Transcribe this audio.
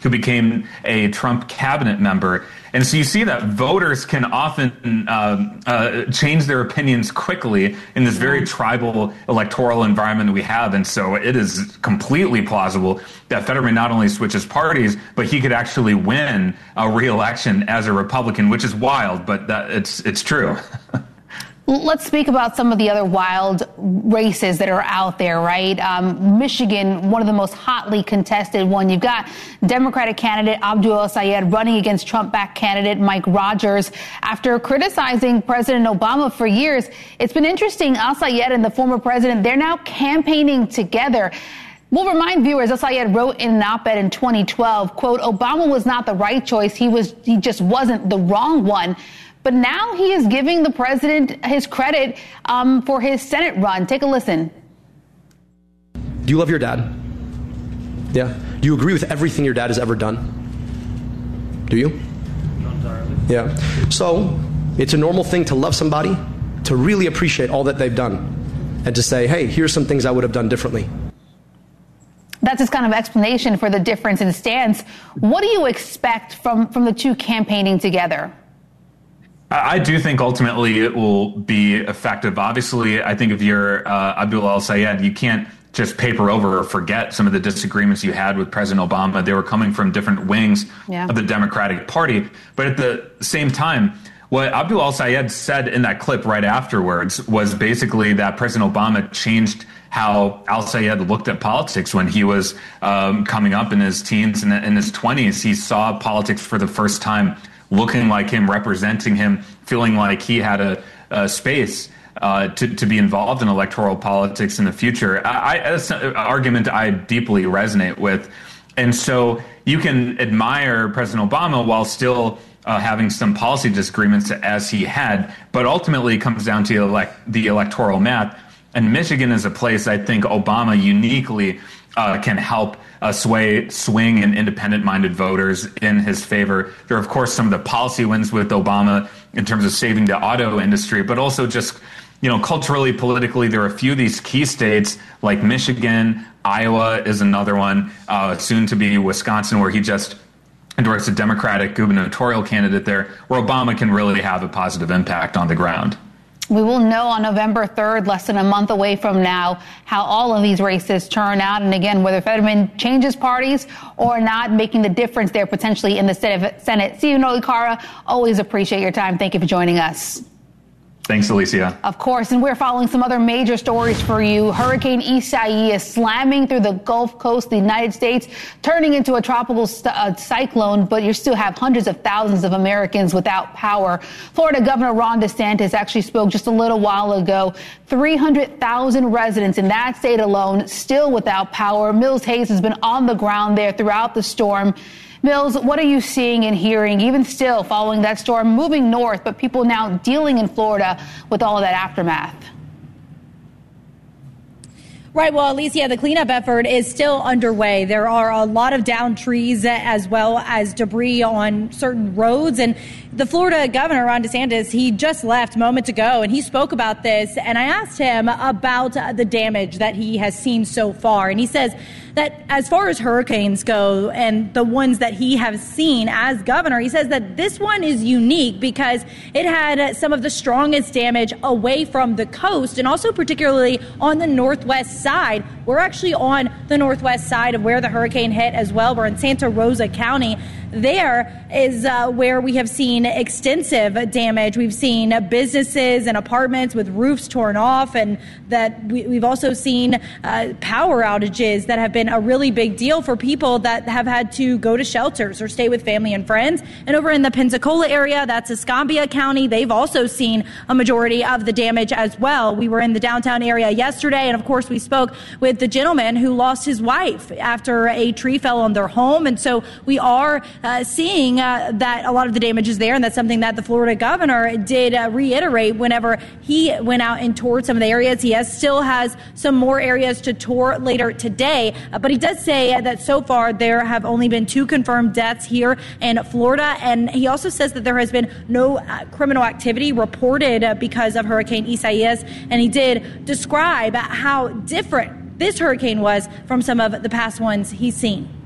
who became a Trump cabinet member. And so you see that voters can often change their opinions quickly in this very tribal electoral environment we have. And so it is completely plausible that Fetterman not only switches parties, but he could actually win a re-election as a Republican, which is wild, but it's true. Let's speak about some of the other wild races that are out there, right? Michigan, one of the most hotly contested one. You've got Democratic candidate Abdul El-Sayed running against Trump-backed candidate Mike Rogers. After criticizing President Obama for years, it's been interesting. El-Sayed and the former president, they're now campaigning together. We'll remind viewers, El-Sayed wrote in an op-ed in 2012, quote, "Obama was not the right choice. He just wasn't the wrong one." But now he is giving the president his credit for his Senate run. Take a listen. Do you love your dad? Yeah. Do you agree with everything your dad has ever done? Do you? Not entirely. Yeah. So it's a normal thing to love somebody, to really appreciate all that they've done, and to say, hey, here's some things I would have done differently. That's his kind of explanation for the difference in stance. What do you expect from the two campaigning together? I do think ultimately it will be effective. Obviously, I think if you're Abdul El-Sayed, you can't just paper over or forget some of the disagreements you had with President Obama. They were coming from different wings of the Democratic Party. But at the same time, what Abdul El-Sayed said in that clip right afterwards was basically that President Obama changed how El-Sayed looked at politics when he was coming up in his teens and in his 20s. He saw politics for the first time looking like him, representing him, feeling like he had a space to be involved in electoral politics in the future. That's an argument I deeply resonate with. And so you can admire President Obama while still having some policy disagreements as he had, but ultimately it comes down to the electoral math. And Michigan is a place I think Obama uniquely can help swing and independent-minded voters in his favor. There are, of course, some of the policy wins with Obama in terms of saving the auto industry, but also just, culturally, politically, there are a few of these key states like Michigan, Iowa is another one, soon to be Wisconsin, where he just endorsed a Democratic gubernatorial candidate there, where Obama can really have a positive impact on the ground. We will know on November 3rd, less than a month away from now, how all of these races turn out. And again, whether Fetterman changes parties or not, making the difference there potentially in the Senate. Stephen Olikara, always appreciate your time. Thank you for joining us. Thanks, Alicia. Of course, and we're following some other major stories for you. Hurricane Isaias slamming through the Gulf Coast of the United States, turning into a tropical cyclone, but you still have hundreds of thousands of Americans without power. Florida Governor Ron DeSantis actually spoke just a little while ago. 300,000 residents in that state alone still without power. Mills Hayes has been on the ground there throughout the storm. Mills, what are you seeing and hearing, even still following that storm moving north, but people now dealing in Florida with all of that aftermath? Right. Well, Alicia, the cleanup effort is still underway. There are a lot of downed trees as well as debris on certain roads. And the Florida governor, Ron DeSantis, he just left moments ago and he spoke about this. And I asked him about the damage that he has seen so far. And he says that as far as hurricanes go and the ones that he has seen as governor, he says that this one is unique because it had some of the strongest damage away from the coast and also particularly on the northwest side. We're actually on the northwest side of where the hurricane hit as well. We're in Santa Rosa County. There is where we have seen extensive damage. We've seen businesses and apartments with roofs torn off, and that we've also seen power outages that have been a really big deal for people that have had to go to shelters or stay with family and friends. And over in the Pensacola area, that's Escambia County, they've also seen a majority of the damage as well. We were in the downtown area yesterday, and of course we spoke with the gentleman who lost his wife after a tree fell on their home. And so we are seeing that a lot of the damage is there, and that's something that the Florida governor did reiterate whenever he went out and toured some of the areas. He still has some more areas to tour later today, but he does say that so far there have only been 2 confirmed deaths here in Florida, and he also says that there has been no criminal activity reported because of Hurricane Isaias, and he did describe how different this hurricane was from some of the past ones he's seen.